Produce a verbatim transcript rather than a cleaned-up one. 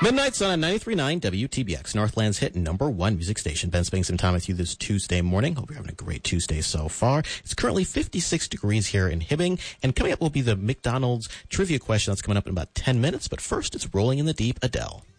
Midnight's on ninety-three point nine W T B X, Northland's hit number one music station. Ben Spinks and Tom with you this Tuesday morning. Hope you're having a great Tuesday so far. It's currently fifty-six degrees here in Hibbing, and coming up will be the McDonald's trivia question that's coming up in about ten minutes. But first, it's Rolling in the Deep, Adele.